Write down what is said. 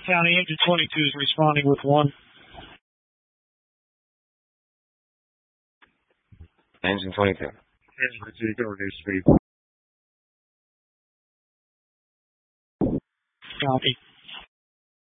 County Engine 22 is responding with 1. Engine 22. Engine 22, go reduce speed. Copy.